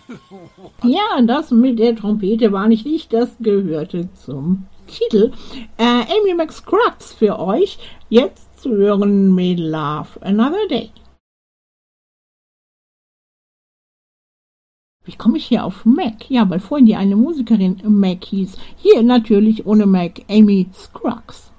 Ja, das mit der Trompete war nicht ich, das gehörte zum Titel. Amy McScruggs für euch, jetzt zu hören mit Love Another Day. Wie komme ich hier auf Mac? Ja, weil vorhin die eine Musikerin Mac hieß. Hier natürlich ohne Mac, Amy Scruggs.